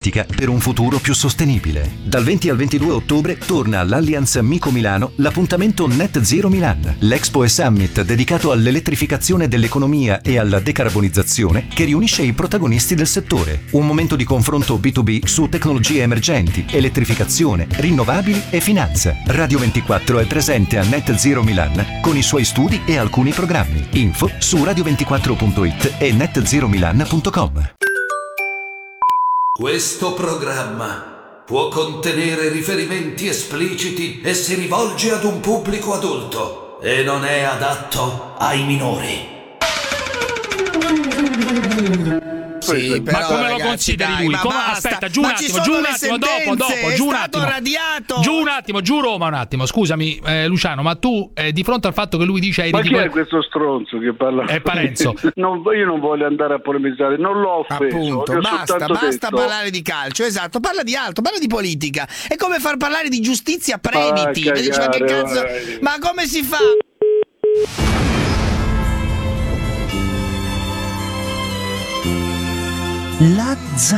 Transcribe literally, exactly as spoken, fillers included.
politica per un futuro più sostenibile. Dal venti al ventidue ottobre torna all'Allianz Amico Milano l'appuntamento Net Zero Milan, l'Expo e Summit dedicato all'elettrificazione dell'economia e alla decarbonizzazione che riunisce i protagonisti del settore. Un momento di confronto B due B su tecnologie emergenti, elettrificazione, rinnovabili e finanza. Radio ventiquattro è presente a Net Zero Milan con i suoi studi e alcuni programmi. Info su radio ventiquattro punto it e net zero milan punto com. Questo programma può contenere riferimenti espliciti e si rivolge ad un pubblico adulto e non è adatto ai minori. Sì, però, ma come ragazzi, lo consideri dai, lui? ma Come- basta. aspetta, giù Ma un ci attimo, sono giù un le attimo, dopo, sentenze, dopo, giù un è stato attimo. radiato. Giù un attimo, giù Roma un attimo. Scusami, eh, Luciano, ma tu eh, di fronte al fatto che lui dice hai Ma chi ridicolo- è questo stronzo che parla? È Parenzo. Non, io non voglio andare a polemizzare, non l'ho offeso. Appunto, gli ho basta, soltanto basta detto- parlare di calcio, esatto, parla di altro, parla di politica. È come far parlare di giustizia Previti. Ah, E dici, ma che cagare, cazzo? vai. Ma come si fa? La